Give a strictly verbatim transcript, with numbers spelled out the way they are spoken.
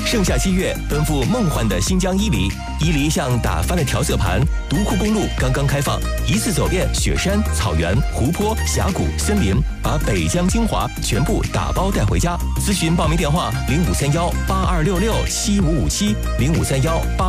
盛夏七月，奔赴梦幻的新疆伊犁，伊犁像打翻了调色盘。独库公路刚刚开放，一次走遍雪山、草原、湖泊、峡谷、森林，把北疆精华全部打包带回家。咨询报名电话：零五三幺八二六六七五五七零五三幺八。